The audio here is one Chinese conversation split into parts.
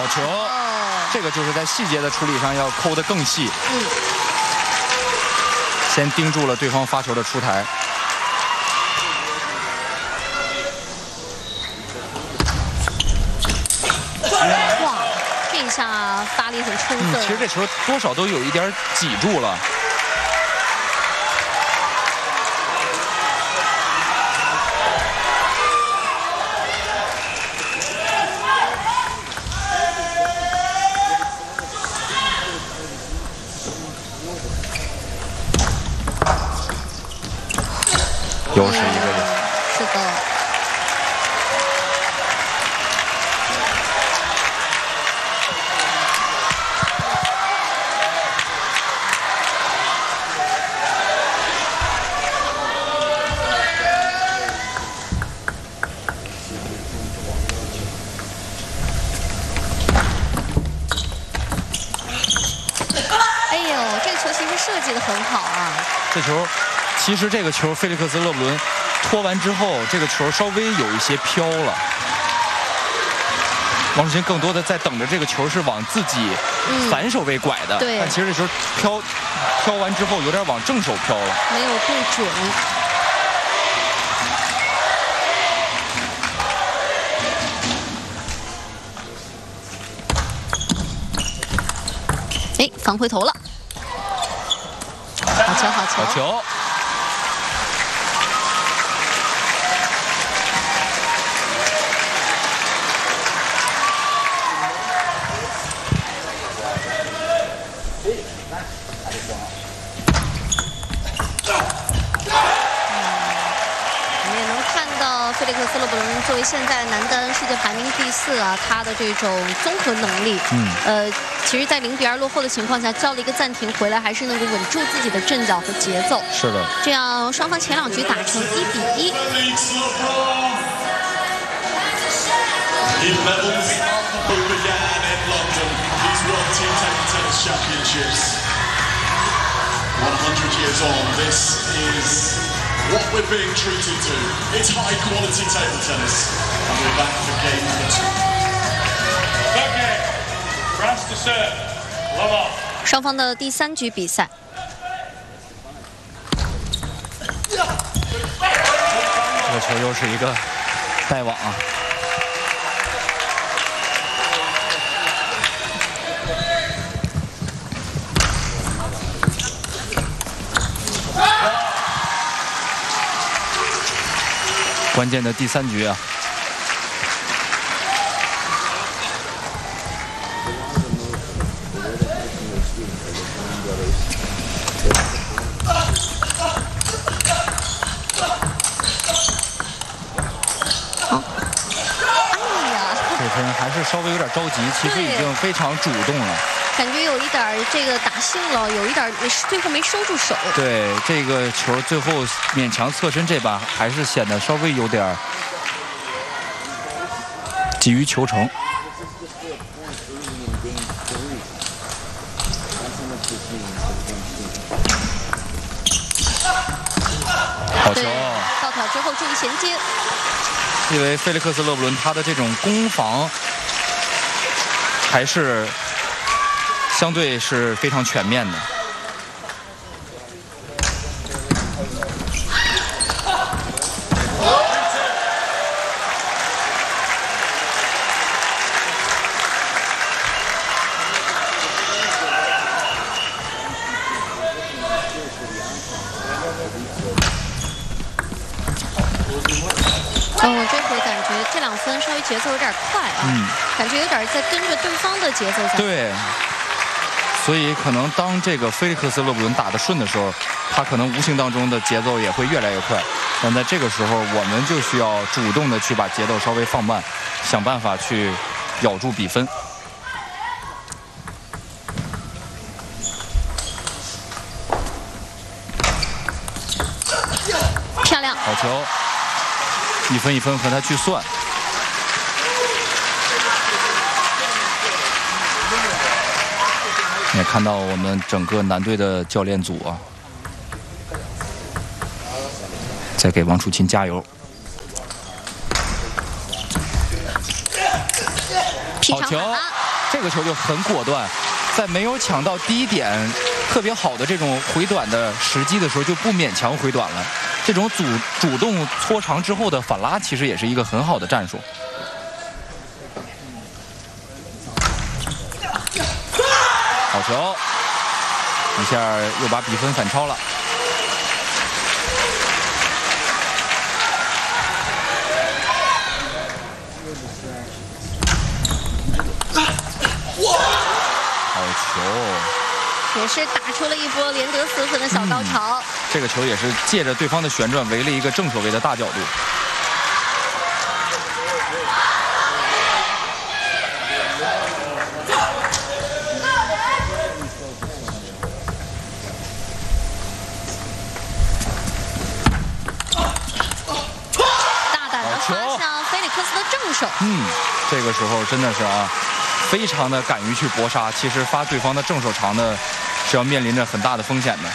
球，这个就是在细节的处理上要抠得更细。先盯住了对方发球的出台。 哇，这一下发力很充分。 其实这球多少都有一点挤住了。又是一个人。 是的。哎呦，这个球其实设计得很好啊。 这球。其实这个球，菲利克斯·勒布伦拖完之后，这个球稍微有一些飘了。王楚钦更多的在等着这个球是往自己反手位拐的，但其实这球飘完之后有点往正手飘了， 没有对准。哎，防回头了，好球，好球， 好球！ 菲利克斯·勒布伦作为现在男单世界排名第4啊，他的这种综合能力，其实，在0-2落后的情况下，叫了一个暂停，回来还是能够稳住自己的阵脚和节奏。 是的， 这样双方前2局打成1-1。 What we're being treated to. It's high quality table tennis. And we're back for game number 2. Okay, France to serve. Love off. 双方的第3局比赛。 这个球又是一个带网啊。关键的第3局啊，这分还是稍微有点着急，其实已经非常主动了。 感觉有一点这个打性了，有一点最后没收住手。 对，这个球最后勉强侧身这把还是显得稍微有点急于求成。好球！ 倒挑之后注意衔接。 因为菲利克斯·勒布伦他的这种攻防还是相对是非常全面的。 我这回感觉这2分稍微节奏有点快啊，感觉有点在跟着对方的节奏在。 对。所以可能当这个菲利克斯·勒布伦打得顺的时候，他可能无形当中的节奏也会越来越快。但在这个时候，我们就需要主动的去把节奏稍微放慢，想办法去咬住比分。 漂亮， 好球，一分一分和他去算。也看到我们整个男队的教练组啊，在给王楚钦加油。 劈好球！ 这个球就很果断，在没有抢到第一点特别好的这种回短的时机的时候，就不勉强回短了。这种主动搓长之后的反拉，其实也是一个很好的战术。好球，一下又把比分反超了。好球， 也是打出了一波连得4分的小高潮。 这个球也是借着对方的旋转围了一个正手位的大角度。 大胆的滑向菲利克斯的正手。 这个时候真的是非常的敢于去搏杀。其实发对方的正手长的是要面临着很大的风险的。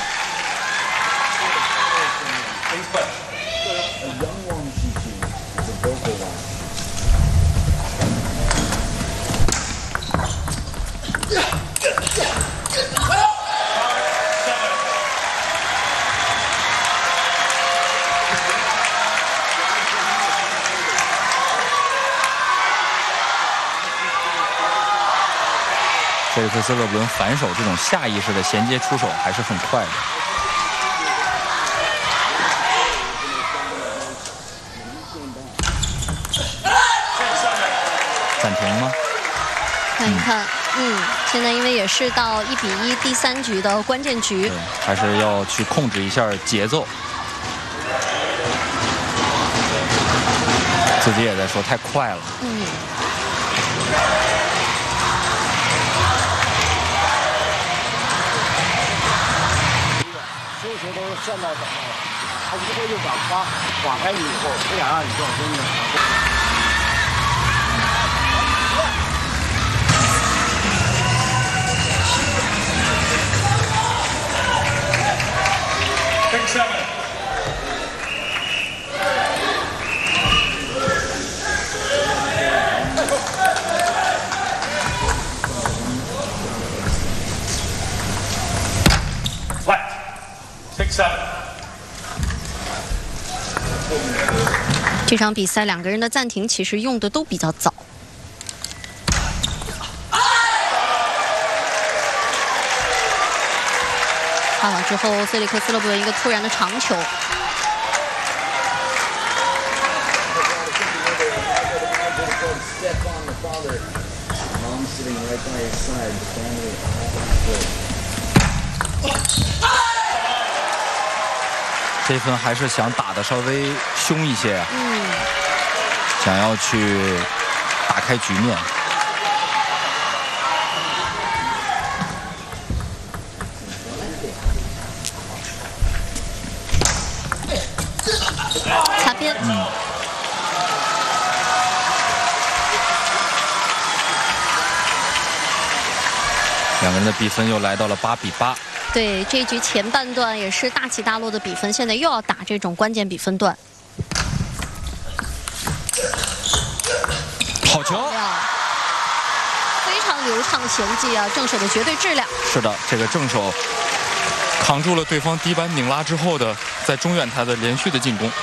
菲利克斯·勒布伦反手这种下意识的衔接出手还是很快的。暂停吗？ 看一看，现在因为也是到1比1第3局的关键局， 还是要去控制一下节奏。自己也在说太快了。 所有球都是算到等了，他一会就把花划开你以后，不想让你撞中间。 这场比赛2个人的暂停其实用的都比较早。换好之后，菲利克斯·勒布伦一个突然的长球。 这分还是想打得稍微凶一些，想要去打开局面。 擦边。 两个人的比分又来到了8比8。 对，这局前半段也是大起大落的比分，现在又要打这种关键比分段。 好球！ 非常流畅衔接啊，正手的绝对质量。 是的，这个正手扛住了对方低板拧拉之后的在中远台的连续的进攻。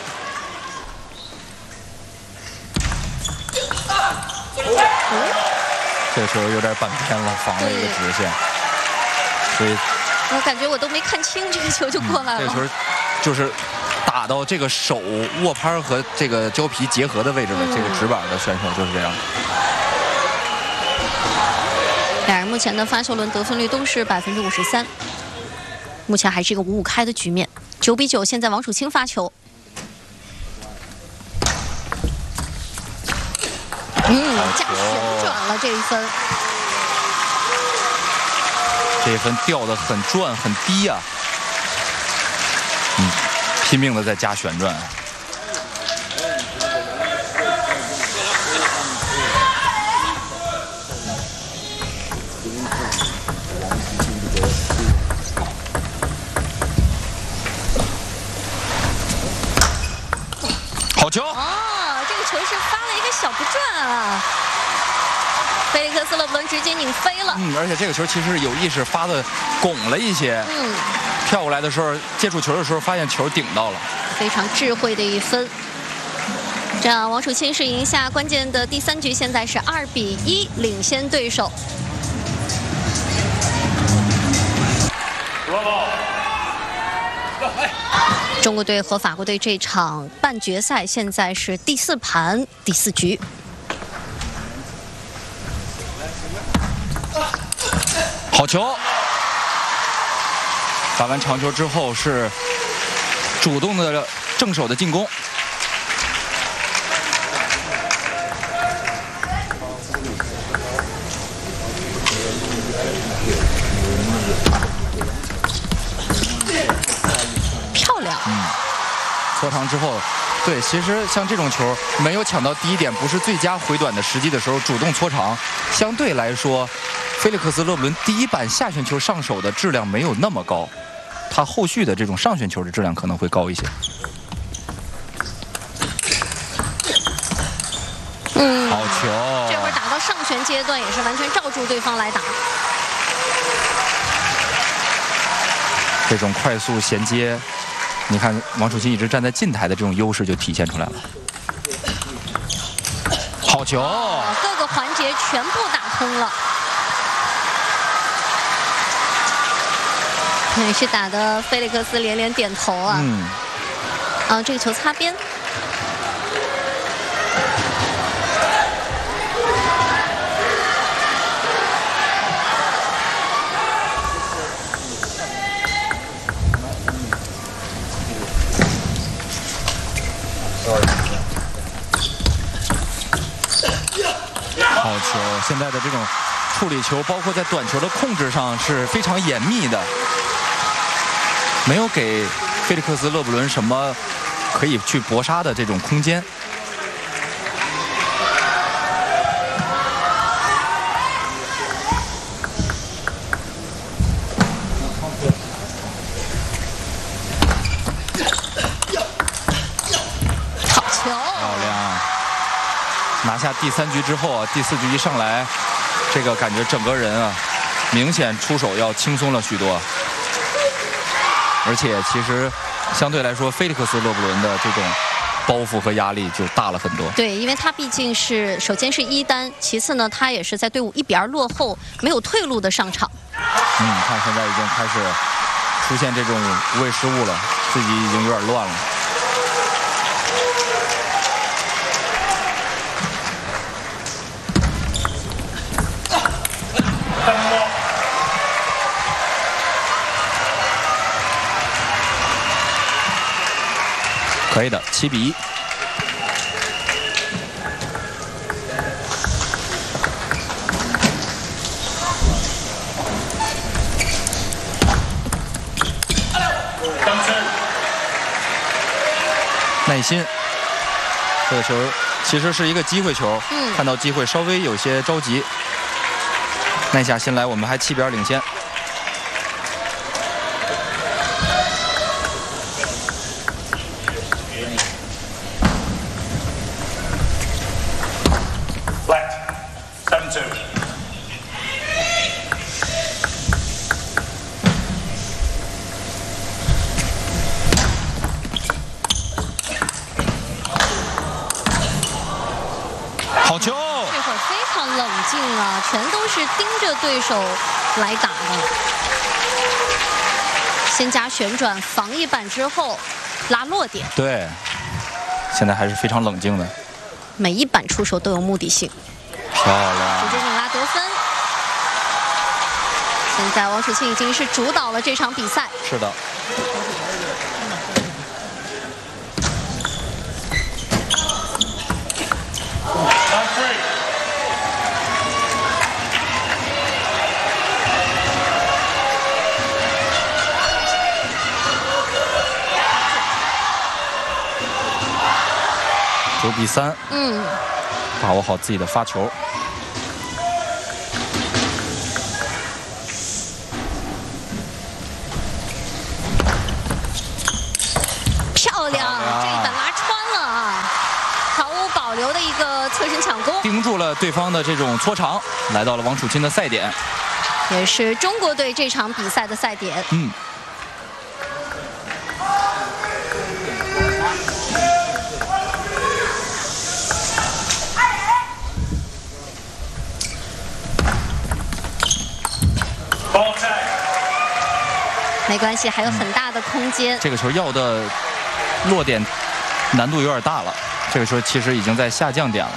这时候有点板偏了，防了一个直线，所以我感觉我都没看清这个球就过来了。 这个球就是打到这个手握拍和这个胶皮结合的位置的这个直板的选手就是这样。 两人目前的发球轮得分率都是53%，目前还是一个5-5开的局面。9比9，现在王楚钦发球。加旋转了这一分。 这一分掉得很转很低啊，拼命的在加旋转。好球！ 哦，这个球是发了一个小不转啊。 菲利克斯·勒布伦直接拧飞了。 而且这个球其实是有意识发的拱了一些。跳过来的时候接触球的时候，发现球顶到了。 非常智慧的一分。这样，王楚钦是赢下关键的第3局，现在是2-1领先对手。中国队和法国队这场半决赛现在是第4盘第4局。 好球！打完长球之后是主动的正手的进攻。 漂亮。 搓长之后，对，其实像这种球没有抢到第一点，不是最佳回短的时机的时候，主动搓长，相对来说，菲利克斯·勒布伦第一板下旋球上手的质量没有那么高，他后续的这种上旋球的质量可能会高一些。好球！ 这会儿打到上旋阶段也是完全罩住对方来打。 这种快速衔接，你看王楚钦一直站在近台的这种优势就体现出来了。好球！ 各个环节全部打通了。也是打的菲利克斯连连点头啊。这个球擦边。 好球！现在的这种处理球，包括在短球的控制上是非常严密的，没有给菲利克斯·勒布伦什么可以去搏杀的这种空间。 好球！ 漂亮！拿下第3局之后啊，第4局一上来，这个感觉整个人啊，明显出手要轻松了许多。而且其实相对来说，菲利克斯·勒布伦的这种包袱和压力就大了很多。 对，因为他毕竟是首先是1单，其次呢，他也是在队伍1-2落后、没有退路的上场。 看现在已经开始出现这种无谓失误了，自己已经有点乱了。可以的，7-1。耐心，这个球其实是一个机会球，看到机会稍微有些着急。耐下心来，我们还7-2领先。好球！ 这会儿非常冷静啊，全都是盯着对手来打的。先加旋转防一板之后拉落点。 对，现在还是非常冷静的。 每一板出手都有目的性。 漂亮！ 直接拧拉得分。现在王楚钦已经是主导了这场比赛。 是的。9-3，把握好自己的发球。漂亮！ 这一板拉穿了啊，毫无保保留的一个侧身抢攻， 盯住了对方的这种搓长，来到了王楚钦的赛点， 也是中国队这场比赛的赛点。没关系，还有很大的空间。 这个球要的落点难度有点大了，这个球其实已经在下降点了。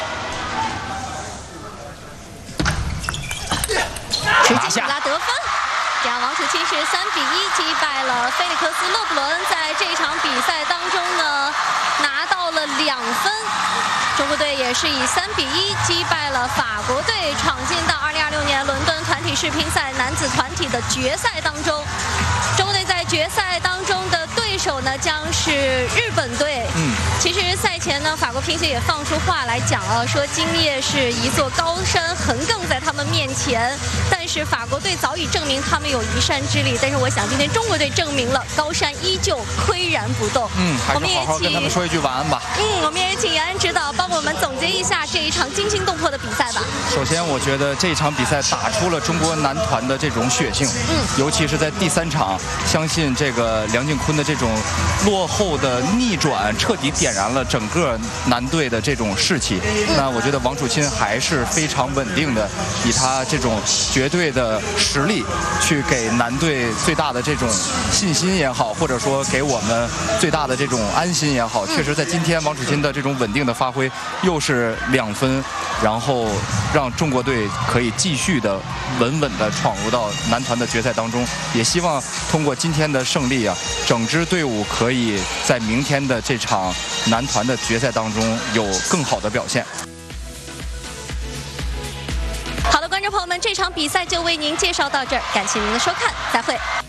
拿下得分，这样王楚钦是3比1击败了菲利克斯·勒布伦，在这场比赛当中呢拿到了2分。中国队也是以3比1击败了法国队，闯进到2026年伦敦团体世乒赛男子团体的决赛当中。中国队在决赛当中的对手呢将是日本队。其实赛前呢，法国乒协也放出话来讲啊，说今夜是一座高山横亘在他们面前，但是法国队早已证明他们有移山之力。但是我想今天中国队证明了高山依旧岿然不动。 还是好好跟他们说一句晚安吧。 我们也请杨安指导帮我们总结一下这一场惊心动魄的比赛吧。 首先，我觉得这场比赛打出了中国男团的这种血性，尤其是在第3场，相信这个梁靖昆的这种落后的逆转，彻底点燃了整个男队的这种士气。那我觉得王楚钦还是非常稳定的，以他这种绝对的实力去给男队最大的这种信心也好，或者说给我们最大的这种安心也好。确实，在今天王楚钦的这种稳定的发挥，又是2分，然后让中国队可以继续的稳稳的闯入到男团的决赛当中。也希望通过今天的胜利啊，整支队伍可以在明天的这场男团的决赛当中有更好的表现。 好的，观众朋友们，这场比赛就为您介绍到这儿，感谢您的收看，再会。